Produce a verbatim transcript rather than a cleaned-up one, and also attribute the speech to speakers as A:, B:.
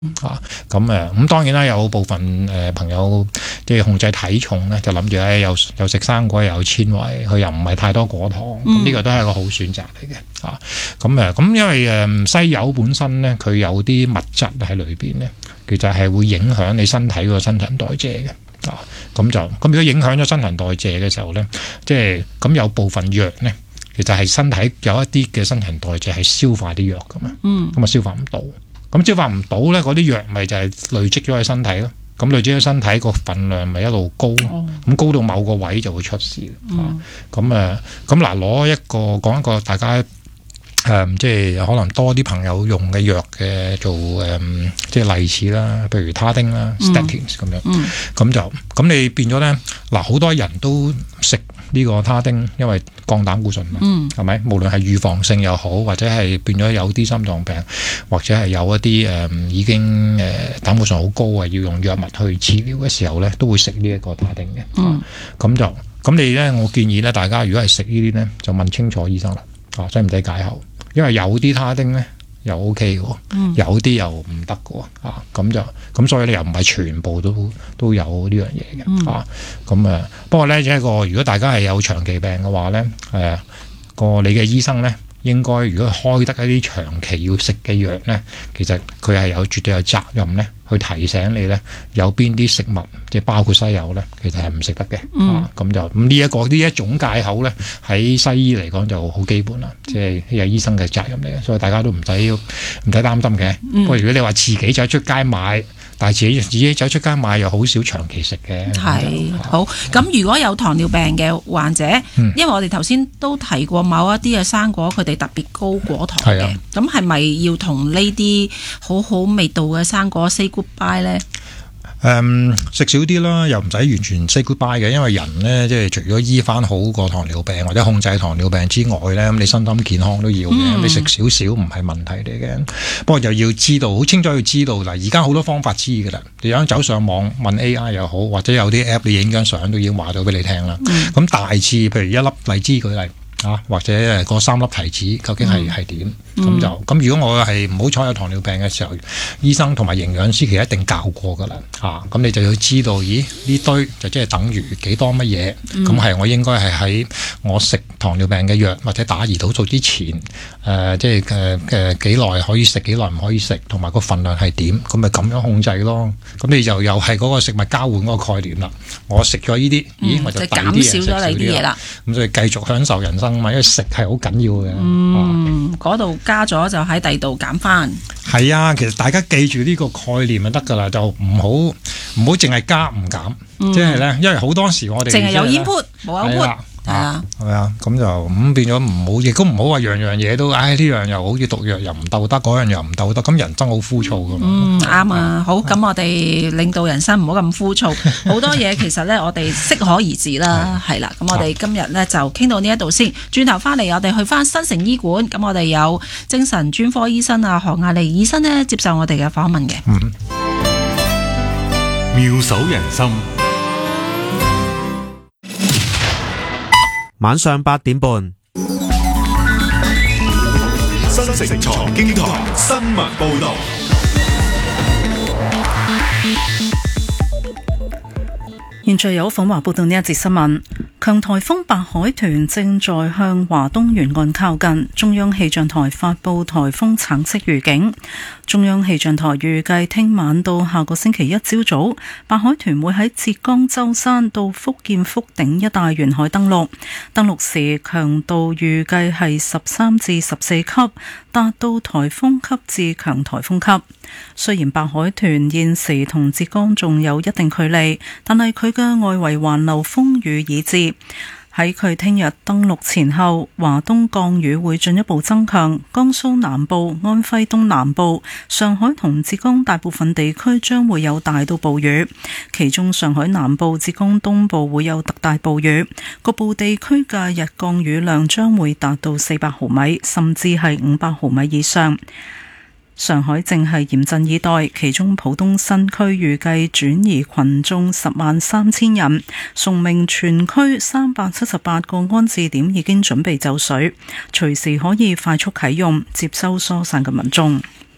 A: 啊，咁誒，咁當然啦，有部分誒、呃、朋友即係控制體重咧，就諗住咧又又食生果又有纖維，佢又唔係太多果糖，咁、嗯、呢個都係一個好選擇嚟嘅。啊，咁誒，咁因為誒西柚本身咧，佢有啲物質喺裏邊咧，其實係會影響你身體個新陳代謝嘅。啊，咁就咁如果影響咗新陳代謝嘅時候咧，即係咁有部分藥咧，其實係身體有一啲嘅新陳代謝係消化啲藥噶嘛，嗯，咁啊消化唔到。咁消化唔到咧，嗰啲藥咪就係累積咗喺身體咯。咁累積咗身體個份量咪一路高，咁、哦、高到某個位就會出事。咁誒、嗯，咁嗱攞一個講一個大家誒、嗯，即係可能多啲朋友用嘅藥嘅做誒、嗯，即係例子啦，譬如他汀啦、嗯、statins 咁樣。咁、嗯、就咁你變咗咧，嗱好多人都食呢個他汀，因為降膽固醇嘛，係、嗯、咪？無論係預防性又好，或者係變咗有啲心臟病，或者係有一啲誒、嗯、已經誒膽固醇好高啊，要用藥物去治療嘅時候咧，都會食呢一個他汀嘅。咁、嗯、就咁你咧，我建議咧，大家如果係食呢啲咧，就問清楚醫生啦，啊，使唔使解喉？因為有啲他汀咧又 OK 嘅、嗯，有啲又唔得嘅，啊，咁就咁，所以你又唔係全部都都有呢樣嘢嘅，啊，咁誒，不過咧，即係個如果大家係有長期病嘅話咧，誒、啊，個你嘅醫生咧，應該如果開得一啲長期要食嘅藥咧，其實佢係有絕對有責任咧，去提醒你咧，有邊啲食物，即係包括西柚咧，其實係唔食得嘅。嗯。啊，咁就咁呢一個呢一種戒口咧，喺西醫嚟講就好基本啦，即係有醫生嘅責任嚟嘅，所以大家都唔使唔使擔心嘅。不過如果你話自己走出街買，但係自己自己走出街買又好少長期食嘅。係
B: 好。咁如果有糖尿病嘅患者，嗯、因為我哋頭先都提過某一啲嘅生果，佢哋特別高果糖嘅，咁係咪要同呢啲好好味道嘅生果 say goodbye 咧？
A: 誒、嗯，食少啲啦，又唔使完全 say goodbye 嘅，因為人咧即係除咗醫翻好個糖尿病或者控制糖尿病之外咧，咁你身心健康都要嘅、嗯，你食少少唔係問題嚟嘅。不過又要知道，好清楚要知道嗱，而家好多方法知㗎啦，你想走上網問 A I 又好，或者有啲 app 你影張相都已經話到俾你聽啦。咁、嗯、大致譬如一粒荔枝舉例。啊，或者嗰三粒提子究竟係係點？咁、嗯、就咁。如果我係唔好彩有糖尿病嘅時候，醫生同埋營養師其實一定教過㗎啦。啊，咁你就要知道，咦呢堆就即係等於幾多乜嘢？咁、嗯、係我應該係喺我食糖尿病嘅藥或者打胰島素之前，誒、呃、即係誒誒幾耐可以食，幾耐唔可以食，同埋個份量係點？咁咪咁樣控制咯。咁你就又係嗰個食物交換嗰個概念啦。我食咗呢啲，咦我就抵啲嘢食少啲嘢啦。咁所以繼續享受人生。因為食係好緊要嘅，
B: 嗯，嗰、啊、度加咗就喺第度減翻。
A: 係啊，其實大家記住呢個概念就得噶啦，就唔好唔好淨係加唔減，即係咧，因為好多時我哋
B: 淨係有 input 冇 output。係啊，
A: 係啊，咁就咁變咗唔好，亦都唔好話樣樣嘢都，唉呢樣又好似毒藥又唔鬥得，嗰樣又唔鬥得，咁人生好枯燥噶嘛。
B: 嗯，啱啊，好，咁我哋令到人生唔好咁枯燥，好多嘢其實咧我哋適可而止啦，係啦，咁我哋今日咧就傾到呢一度先，轉頭翻嚟我哋去翻新城醫館，咁我哋有精神專科醫生啊何雅莉醫生呢接受我哋嘅訪問嘅。
A: 嗯，
C: 妙手仁心。晚上八點半，
D: 新城財經台新聞報道。
E: 現在有鳳華報道呢一節新聞。強颱風白海豚正在向華東沿岸靠近，中央氣象台發布颱風橙色預警。中央氣象台預計聽晚到下個星期一朝早，白海豚會喺浙江舟山到福建福鼎一帶沿海登陸，登陸時強度預計係十三至十四級，達到颱風級至強颱風級。雖然白海豚現時同浙江仲有一定距離，但係佢嘅外圍環流風雨已至。喺佢聽日登陸前後，華東降雨會進一步增強，江蘇南部、安徽東南部、上海同浙江大部分地區將會有大到暴雨，其中上海南部、浙江東部會有特大暴雨，局部地區嘅日降雨量將會達到四百毫米，甚至係五百毫米以上。上海正係嚴陣以待，其中浦東新區預計轉移群眾十萬三千人，崇明全區三百七十八個安置點已經準備就緒，隨時可以快速啟用，接收疏散嘅民眾。